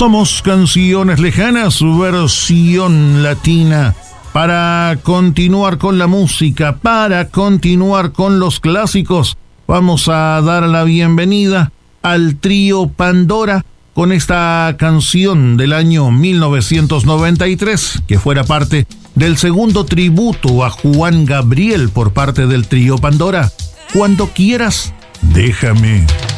Somos Canciones Lejanas, versión latina. Para continuar con la música, para continuar con los clásicos, vamos a dar la bienvenida al trío Pandora con esta canción del año 1993, que fuera parte del segundo tributo a Juan Gabriel por parte del trío Pandora. Cuando quieras, déjame.